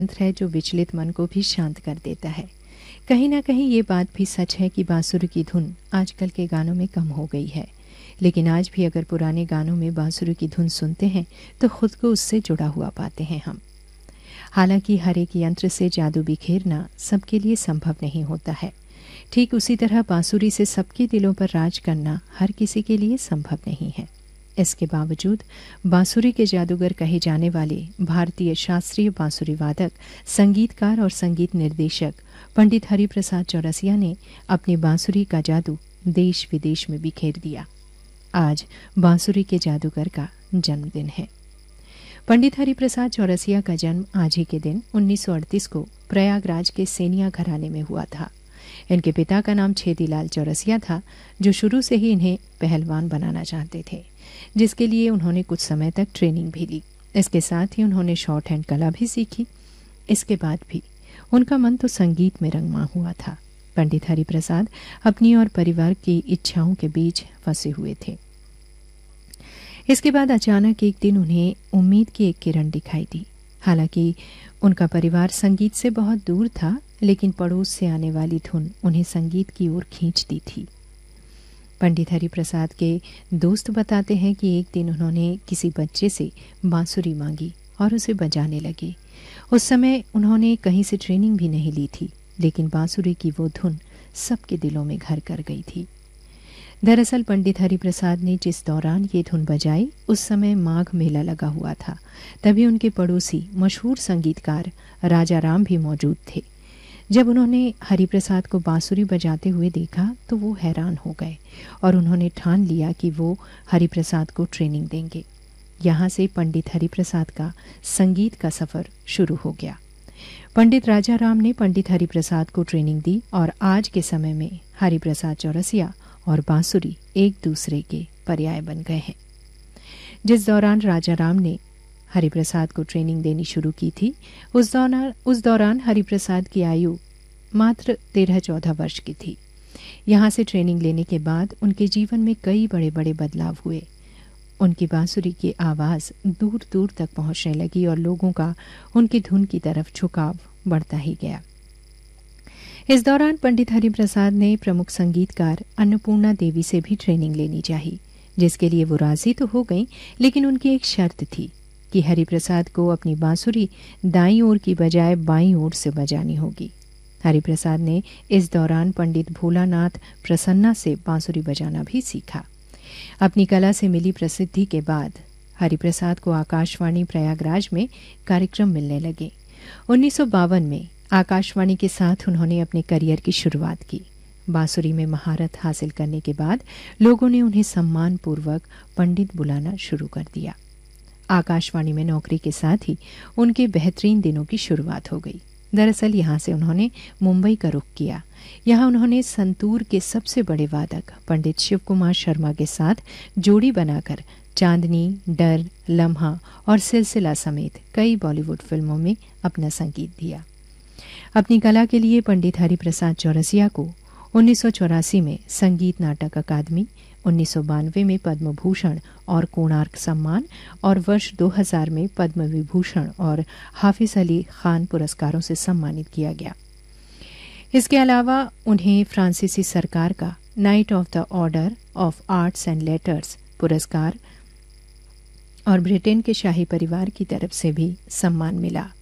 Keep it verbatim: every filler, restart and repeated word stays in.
यंत्र है जो विचलित मन को भी शांत कर देता है। कहीं ना कहीं ये बात भी सच है कि बांसुरी की धुन आजकल के गानों में कम हो गई है, लेकिन आज भी अगर पुराने गानों में बांसुरी की धुन सुनते हैं तो खुद को उससे जुड़ा हुआ पाते हैं हम। हालांकि हर एक यंत्र से जादू बिखेरना सबके लिए संभव नहीं होता है। ठीक उसी तरह बांसुरी से सबके दिलों पर राज करना हर किसी के लिए संभव नहीं है। इसके बावजूद बांसुरी के जादूगर कहे जाने वाले भारतीय शास्त्रीय बांसुरी वादक, संगीतकार और संगीत निर्देशक पंडित हरिप्रसाद चौरसिया ने अपनी बांसुरी का जादू देश विदेश में बिखेर दिया। आज बांसुरी के जादूगर का जन्मदिन है। पंडित हरिप्रसाद चौरसिया का जन्म आज ही के दिन उन्नीस सौ अड़तीस को प्रयागराज के सेनिया घराने में हुआ था। इनके पिता का नाम छेदीलाल चौरसिया था, जो शुरू से ही इन्हें पहलवान बनाना चाहते थे, जिसके लिए उन्होंने कुछ समय तक ट्रेनिंग भी ली। इसके साथ ही उन्होंने शॉर्ट हैंड कला भी सीखी। इसके बाद भी उनका मन तो संगीत में रंगमा हुआ था। पंडित हरिप्रसाद अपनी और परिवार की इच्छाओं के बीच फंसे हुए थे। इसके बाद अचानक एक दिन उन्हें उम्मीद की एक किरण दिखाई दी। हालांकि उनका परिवार संगीत से बहुत दूर था, लेकिन पड़ोस से आने वाली धुन उन्हें संगीत की ओर खींचती थी। पंडित हरिप्रसाद के दोस्त बताते हैं कि एक दिन उन्होंने किसी बच्चे से बांसुरी मांगी और उसे बजाने लगे। उस समय उन्होंने कहीं से ट्रेनिंग भी नहीं ली थी, लेकिन बांसुरी की वो धुन सबके दिलों में घर कर गई थी। दरअसल पंडित हरिप्रसाद ने जिस दौरान ये धुन बजाई, उस समय माघ मेला लगा हुआ था। तभी उनके पड़ोसी मशहूर संगीतकार राजा राम भी मौजूद थे। जब उन्होंने हरिप्रसाद को बांसुरी बजाते हुए देखा तो वो हैरान हो गए और उन्होंने ठान लिया कि वो हरिप्रसाद को ट्रेनिंग देंगे। यहाँ से पंडित हरिप्रसाद का संगीत का सफ़र शुरू हो गया। पंडित राजा राम ने पंडित हरिप्रसाद को ट्रेनिंग दी और आज के समय में हरिप्रसाद चौरसिया और बांसुरी एक दूसरे के पर्याय बन गए हैं। जिस दौरान राजा राम ने हरिप्रसाद को ट्रेनिंग देनी शुरू की थी, उस दौरान उस दौरान हरिप्रसाद की आयु मात्र तेरह चौदह वर्ष की थी। यहाँ से ट्रेनिंग लेने के बाद उनके जीवन में कई बड़े बड़े बदलाव हुए। उनकी बांसुरी की आवाज़ दूर दूर तक पहुँचने लगी और लोगों का उनकी धुन की तरफ झुकाव बढ़ता ही गया। इस दौरान पंडित हरिप्रसाद ने प्रमुख संगीतकार अन्नपूर्णा देवी से भी ट्रेनिंग लेनी चाहिए, जिसके लिए वो राजी तो हो गई, लेकिन उनकी एक शर्त थी कि हरिप्रसाद को अपनी बांसुरी दाईं ओर की बजाय बाईं ओर से बजानी होगी। हरिप्रसाद ने इस दौरान पंडित भोलानाथ प्रसन्ना से बांसुरी बजाना भी सीखा। अपनी कला से मिली प्रसिद्धि के बाद हरिप्रसाद को आकाशवाणी प्रयागराज में कार्यक्रम मिलने लगे। उन्नीस सौ बावन में आकाशवाणी के साथ उन्होंने अपने करियर की शुरुआत की। बांसुरी में महारत हासिल करने के बाद लोगों ने उन्हें सम्मानपूर्वक पंडित बुलाना शुरू कर दिया। आकाशवाणी में नौकरी के साथ ही उनके बेहतरीन दिनों की शुरुआत हो गई। दरअसल यहाँ से उन्होंने मुंबई का रुख किया। यहाँ उन्होंने संतूर के सबसे बड़े वादक पंडित शिव कुमार शर्मा के साथ जोड़ी बनाकर चांदनी, डर, लम्हा और सिलसिला समेत कई बॉलीवुड फिल्मों में अपना संगीत दिया। अपनी कला के लिए पंडित हरिप्रसाद चौरसिया को उन्नीस सौ चौरासी में संगीत नाटक अकादमी, उन्नीस सौ बानवे में पद्म भूषण और कोणार्क सम्मान और वर्ष दो हज़ार में पद्म विभूषण और हाफिज अली खान पुरस्कारों से सम्मानित किया गया। इसके अलावा उन्हें फ्रांसीसी सरकार का night of the order of arts and letters पुरस्कार और ब्रिटेन के शाही परिवार की तरफ से भी सम्मान मिला।